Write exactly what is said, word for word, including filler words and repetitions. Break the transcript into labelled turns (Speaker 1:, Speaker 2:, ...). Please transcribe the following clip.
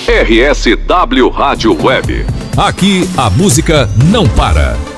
Speaker 1: R S W Rádio Web.
Speaker 2: Aqui a música não para.